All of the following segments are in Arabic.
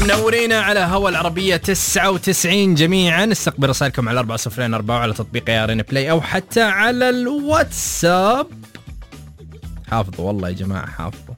منورين على هوا العربية 99 جميعا. استقبل رسائلكم على 4004 على تطبيق يارين بلاي أو حتى على الواتساب. حافظوا والله يا جماعة حافظوا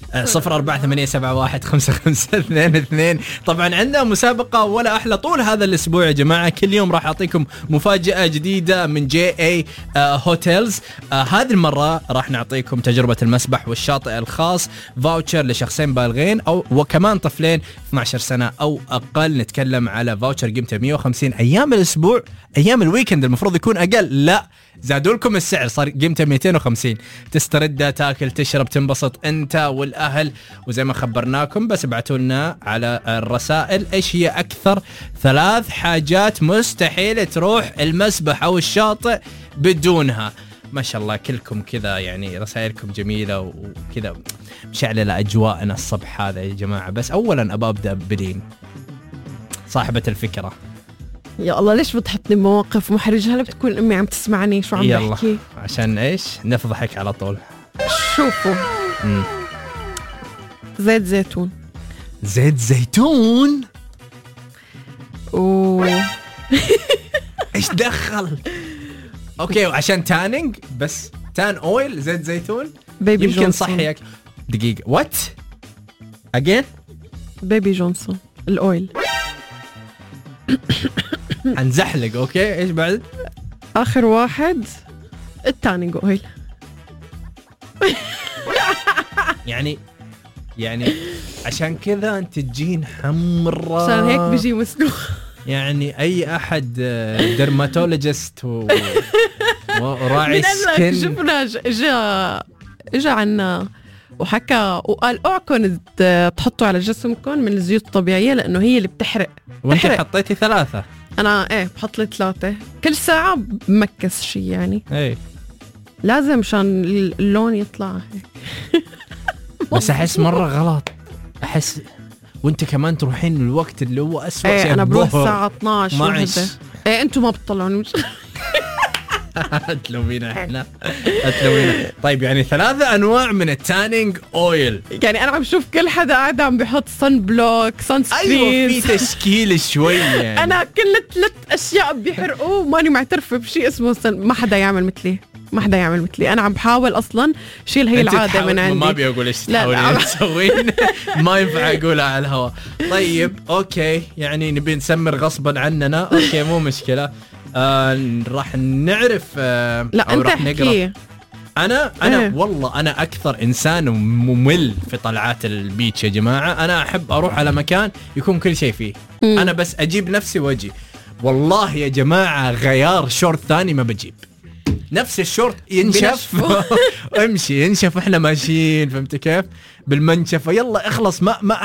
0487155222. طبعا عندنا مسابقة ولا أحلى طول هذا الأسبوع يا جماعة. كل يوم راح أعطيكم مفاجأة جديدة من JA هوتيلز. هذه المرة راح نعطيكم تجربة المسبح والشاطئ الخاص، فاوتشر لشخصين بالغين أو وكمان طفلين 12 سنة أو أقل. نتكلم على فاوتشر قيمته 150 أيام الأسبوع. أيام الويكند المفروض يكون أقل، لا زادوا لكم السعر، صار قيمته 250. تسترد، تاكل، تشرب، تنبسط انت والاهل. وزي ما خبرناكم بس ابعتوا لنا على الرسائل ايش هي اكثر 3 حاجات مستحيل تروح المسبح او الشاطئ بدونها. ما شاء الله كلكم كذا يعني رسائلكم جميله وكذا مشعلة اجواءنا الصبح هذا يا جماعه. بس اولا ابدا بلين صاحبه الفكره. يا الله ليش بتحطني بمواقف محرجة؟ هلا بتكون أمي عم تسمعني شو عم بحكي؟ عشان إيش نفضحك على طول. شوفوا زيت زيتون. زيت زيتون إيش دخل؟ أوكي وعشان تانينج بس تان أويل زيت زيتون بيبي يمكن جونسون. صحيك. دقيقة وات أجين بيبي جونسون الأويل. هنزحلق. أوكي إيش بعد؟ آخر واحد التانينج أويل. يعني عشان كذا أنت تجين حمرة عشان هيك بيجي مسلوخ. يعني أي أحد درماتولوجيست وراعي سكين شفنا إجا عنا وحكى وقال اوعكم تحطوا على جسمكم من الزيوت الطبيعية لأنه هي اللي بتحرق. وانت حطيتي 3. أنا بحط لي 3 كل ساعة بمكس شي يعني. ايه لازم عشان اللون يطلع هيك. بس أحس مرة غلط. أحس وانت كمان تروحين الوقت اللي هو أسوأ شيء. أنا بروح الساعة 12 معش. أنتوا ما بتطلعوني. أتلومينا إحنا أتلومينا. طيب يعني 3 أنواع من التانينج أويل. يعني أنا عم شوف كل حدا قاعد عم بيحط صن بلوك صن سكرين. أيوة في تشكيل شوي يعني. أنا كل 3 أشياء بيحرقوا وماني معترفة بشيء اسمه ما حدا يعمل مثلي. أنا عم بحاول أصلاً شيل هي العادة من عندي. ما بيقول إيش تحاولين تسوين. ما ينفع أقولها على الهواء. طيب أوكي يعني نبي نسمر غصباً عننا. أوكي مو مشكلة. راح نعرف لا أنت احكي. أنا والله أنا أكثر إنسان ممل في طلعات البيتش يا جماعة. أنا أحب أروح على مكان يكون كل شيء فيه. أنا بس أجيب نفسي وأجي. والله يا جماعة غيار شورت ثاني ما بجيب. نفس الشورت ينشف امشي ينشف احنا ماشيين. فهمت كيف؟ بالمنشفة يلا اخلص.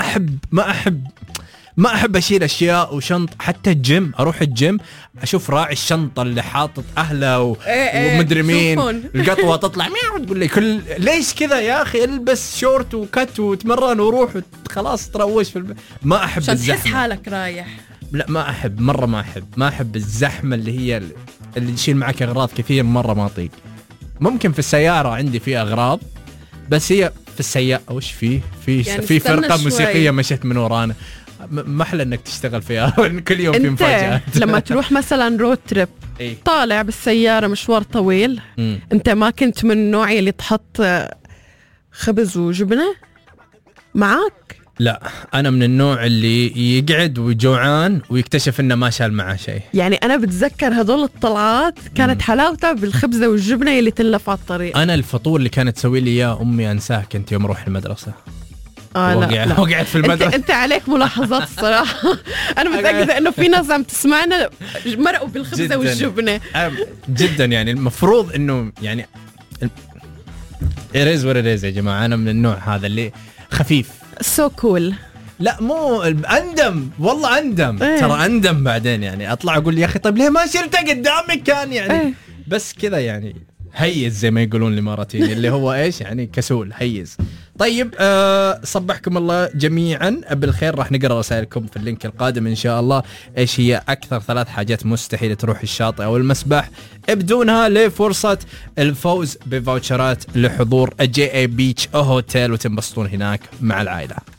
ما أحب أشيل أشياء وشنط. حتى الجيم أروح الجيم أشوف راعي الشنطة اللي حاطط أهله ومدري مين القطوة تطلع مياو تقول لي ليش كذا يا أخي؟ البس شورت وكت وتمرن وروح خلاص تروش في ما أحب الزحمة. تحس حالك رايح. لا ما أحب مرة. ما أحب الزحمة اللي هي اللي تشيل معك أغراض كثير. مرة ما أطيق. ممكن في السيارة عندي في أغراض بس هي في السيارة وش يعني في فرقة موسيقية مشت من ورانا. محلى انك تشتغل فيها كل يوم في مفاجأة. لما تروح مثلا رود تريب طالع بالسيارة مشوار طويل انت ما كنت من النوع اللي تحط خبز وجبنة معك؟ لا انا من النوع اللي يقعد وجوعان ويكتشف انه ما شال معه شيء. يعني انا بتذكر هذول الطلعات كانت حلاوتها بالخبزة والجبنة اللي تلف على الطريق. انا الفطور اللي كانت تسوي لي اياه امي انساه كنت يوم اروح المدرسة. لا. وقعت في المدرسة. انت عليك ملاحظات الصراحة. انا متأكدة انه في ناس عم تسمعنا مرقوا بالخبزة والجبنة جدا. يعني المفروض انه يعني it is what it is يا جماعة. انا من النوع هذا اللي خفيف so cool. لا مو اندم والله اندم. ترى اندم بعدين يعني اطلع اقول يا اخي طيب ليه ما شلته قدامك كان يعني بس كذا يعني هيز زي ما يقولون الاماراتيين اللي هو ايش يعني كسول هيز. طيب صبحكم الله جميعا بالخير. راح نقرأ رسائلكم في اللينك القادم إن شاء الله. إيش هي أكثر 3 حاجات مستحيل تروح الشاطئ أو المسبح بدونها لفرصة الفوز بفاوتشرات لحضور JA بيتش هوتيل وتنبسطون هناك مع العائلة.